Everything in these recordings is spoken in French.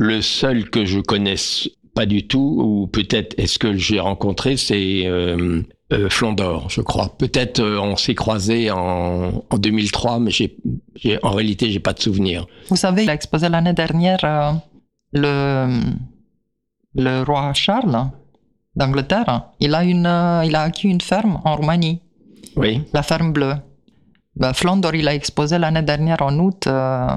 Le seul que je connaisse pas du tout, ou peut-être est-ce que j'ai rencontré, c'est Flandor, je crois. Peut-être on s'est croisés en 2003, mais en réalité, j'ai pas de souvenir. Vous savez, il a exposé l'année dernière le roi Charles d'Angleterre. Il a acquis une ferme en Roumanie. Oui. La ferme bleue. Flandor, il a exposé l'année dernière en août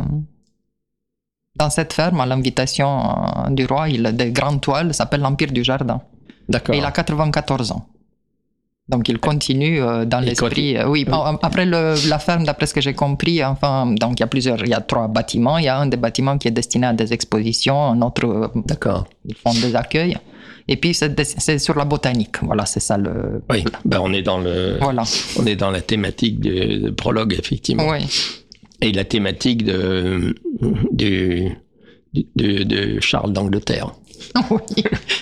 dans cette ferme à l'invitation du roi. Il a des grandes toiles, ça s'appelle l'Empire du Jardin. D'accord. Et il a 94 ans. Donc il continue dans l'esprit. Oui, après la ferme, d'après ce que j'ai compris, donc il y a 3 bâtiments. Il y a un des bâtiments qui est destiné à des expositions, un autre, d'accord. Ils font des accueils. Et puis c'est sur la botanique. Voilà, c'est ça le. Oui, on est dans on est dans la thématique de prologue, effectivement. Oui. Et la thématique de Charles d'Angleterre. Oui.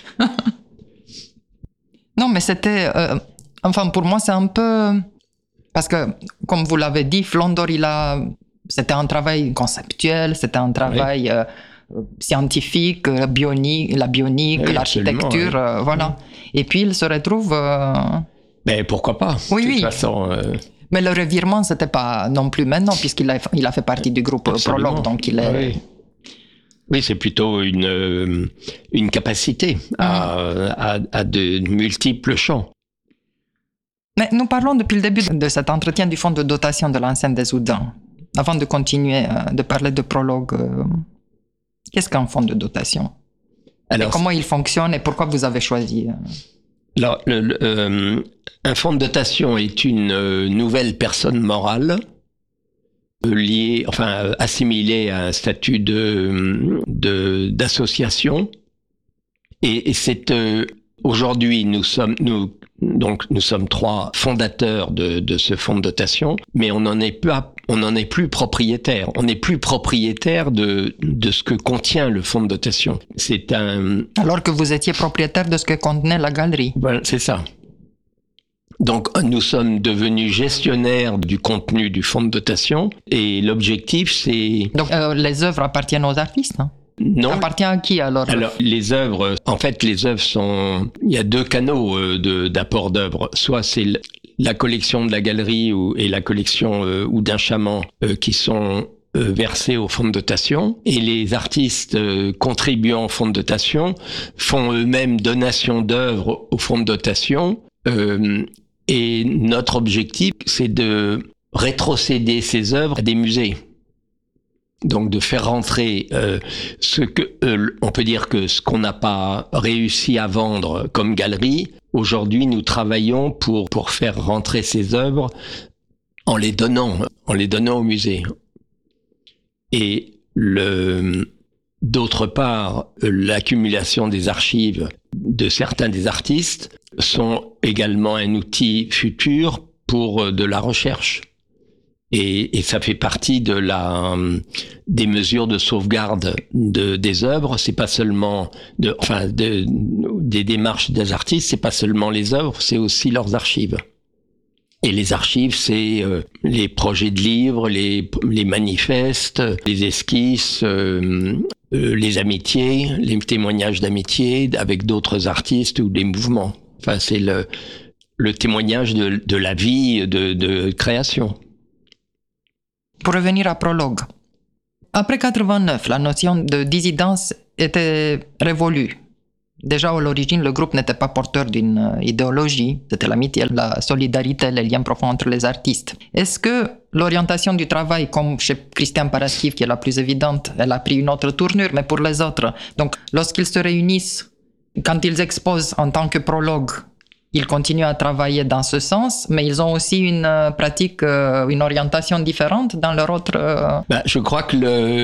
Non, mais c'était... pour moi, c'est un peu... Parce que, comme vous l'avez dit, Flandor, c'était un travail conceptuel, c'était un travail scientifique, la bionique, oui, l'architecture, oui. Voilà. Et puis, il se retrouve... Mais pourquoi pas? Oui, de toute façon... Mais le revirement, c'était pas non plus maintenant, puisqu'il a fait partie du groupe Prologue, donc il est... Oui, c'est plutôt une capacité à de multiples champs. Mais nous parlons depuis le début de cet entretien du fonds de dotation de l'enceinte des Oudins. Avant de continuer de parler de Prologue, qu'est-ce qu'un fonds de dotation? Alors, et comment il fonctionne et pourquoi vous avez choisi? Alors, un fonds de dotation est une nouvelle personne morale assimilée à un statut d'association. Et c'est aujourd'hui nous sommes 3 fondateurs de ce fonds de dotation, mais on n'en est plus propriétaire. On n'est plus propriétaire de ce que contient le fonds de dotation. Alors que vous étiez propriétaire de ce que contenait la galerie. Voilà, c'est ça. Donc, nous sommes devenus gestionnaires du contenu du fonds de dotation et l'objectif, c'est... Donc, les œuvres appartiennent aux artistes, non? Non. Ça appartient à qui, alors? Alors, les œuvres sont... Il y a 2 canaux d'apport d'œuvres. Soit c'est la collection de la galerie et la collection Oudin Chaman qui sont versés au fonds de dotation, et les artistes contribuant au fonds de dotation font eux-mêmes donation d'œuvres au fonds de dotation. Et notre objectif, c'est de rétrocéder ces œuvres à des musées. Donc de faire rentrer on peut dire que ce qu'on n'a pas réussi à vendre comme galerie, aujourd'hui nous travaillons pour faire rentrer ces œuvres en les donnant au musée. Et d'autre part, l'accumulation des archives de certains des artistes sont également un outil futur pour de la recherche. Et ça fait partie des mesures de sauvegarde des œuvres. C'est pas seulement des démarches des artistes, c'est pas seulement les œuvres, c'est aussi leurs archives. Et les archives, c'est les projets de livres, les manifestes, les esquisses, les amitiés, les témoignages d'amitié avec d'autres artistes ou des mouvements. Enfin, c'est le témoignage de la vie de création. Pour revenir à Prologue, après 89, la notion de dissidence était révolue. Déjà, à l'origine, le groupe n'était pas porteur d'une idéologie. C'était l'amitié, la solidarité, les liens profonds entre les artistes. Est-ce que l'orientation du travail, comme chez Christian Paraskiv, qui est la plus évidente, elle a pris une autre tournure, mais pour les autres, donc lorsqu'ils se réunissent, quand ils exposent en tant que Prologue, ils continuent à travailler dans ce sens, mais ils ont aussi une pratique, une orientation différente dans leur autre... Je crois que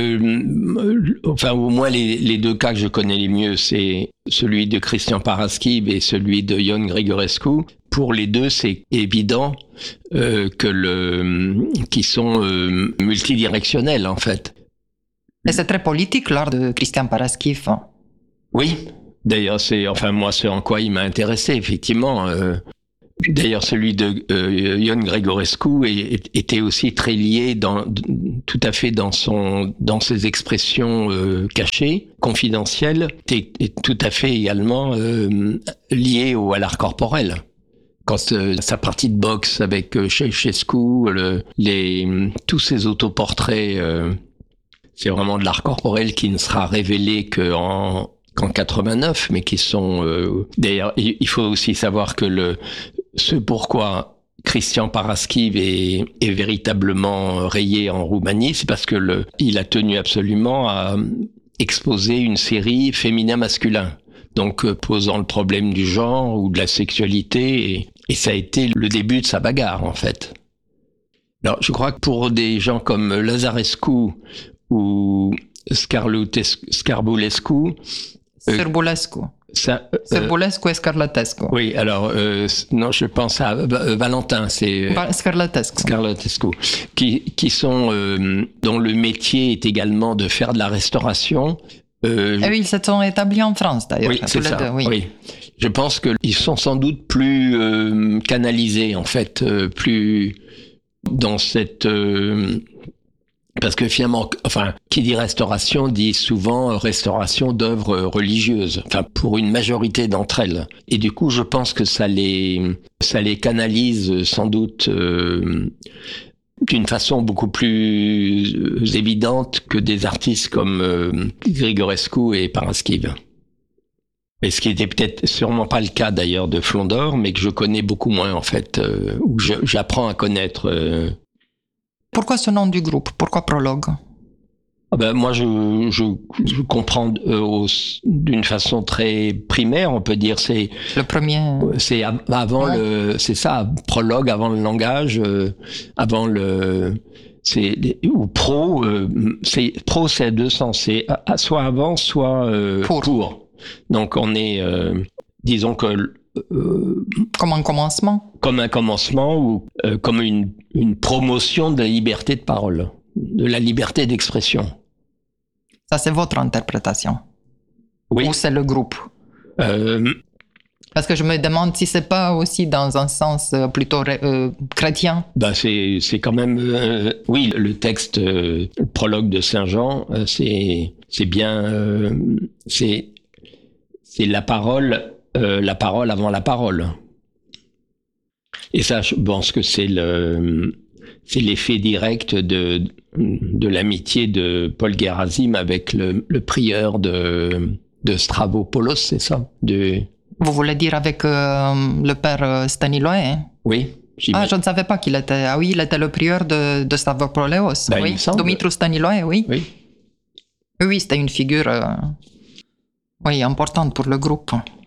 au moins les 2 cas que je connais les mieux, c'est celui de Christian Paraskiv et celui de Ion Grigorescu. Pour les 2, c'est évident qu'ils sont multidirectionnels, en fait. Et c'est très politique, l'art de Christian Paraskiv. Oui. D'ailleurs, c'est ce en quoi il m'a intéressé, effectivement. D'ailleurs, celui de Ion Grigorescu était aussi très lié tout à fait dans ses expressions cachées, confidentielles, est tout à fait également lié à l'art corporel. Quand sa partie de boxe avec Ceausescu, tous ses autoportraits, c'est vraiment de l'art corporel qui ne sera révélé qu'en 89, mais qui sont... D'ailleurs, il faut aussi savoir que ce pourquoi Christian Paraschiv est véritablement rayé en Roumanie, c'est parce que il a tenu absolument à exposer une série féminin-masculin. Donc, posant le problème du genre ou de la sexualité, et ça a été le début de sa bagarre, en fait. Alors, je crois que pour des gens comme Lazarescu ou Scarbulescu... Sârbulescu. Sârbulescu et Scarlatescu. Oui, alors, non, je pense à Valentin, c'est... Scarlatescu. Qui sont... dont le métier est également de faire de la restauration. Oui, ils se sont établis en France, d'ailleurs. Oui, c'est ça. Deux, oui. Je pense qu'ils sont sans doute plus canalisés, en fait, plus dans cette... parce que finalement, enfin, qui dit restauration dit souvent restauration d'œuvres religieuses, enfin, pour une majorité d'entre elles. Et du coup, je pense que ça les canalise sans doute d'une façon beaucoup plus évidente que des artistes comme Grigorescu et Paraschiv. Et ce qui était peut-être sûrement pas le cas d'ailleurs de Flondor, mais que je connais beaucoup moins en fait, ou j'apprends à connaître. Pourquoi ce nom du groupe? Pourquoi Prologue? Moi, je comprends d'une façon très primaire, on peut dire. C'est le premier. C'est avant c'est ça, prologue avant le langage, avant le. Ou pro. Pro, c'est à deux sens. C'est soit avant, soit pour. Donc, on est, disons que. Comme un commencement. Comme un commencement ou comme une promotion de la liberté de parole, de la liberté d'expression. Ça, c'est votre interprétation. Oui. Ou c'est le groupe? Parce que je me demande si c'est pas aussi dans un sens plutôt chrétien. C'est quand même... oui, le texte, le prologue de Saint-Jean, c'est bien... c'est la parole avant la parole. Et ça, je pense que c'est l'effet direct de l'amitié de Paul Gerasim avec le prieur de Stavropoulos, c'est ça? Vous voulez dire avec le père Staniloae, hein? Oui. Ah, je ne savais pas qu'il était... Ah oui, il était le prieur de Stavropoulos. Oui, Dumitru Staniloae, oui. Oui, c'était une figure importante pour le groupe.